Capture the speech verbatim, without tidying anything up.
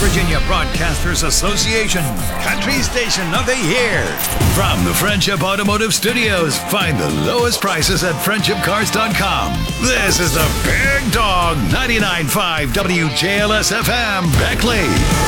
Virginia Broadcasters Association, Country Station of the Year. From the Friendship Automotive Studios, find the lowest prices at friendship cars dot com. This is the Big Dog ninety-nine point five W J L S F M, Beckley.